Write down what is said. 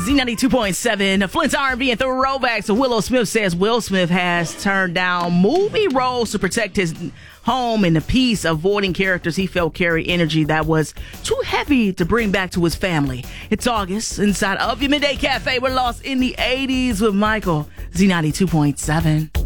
Z92.7, Flint's R&B and throwbacks. Willow Smith says Will Smith has turned down movie roles to protect his home and the peace, avoiding characters he felt carry energy that was too heavy to bring back to his family. It's August inside of your Midday Cafe. We're lost in the 80s with Michael. Z92.7.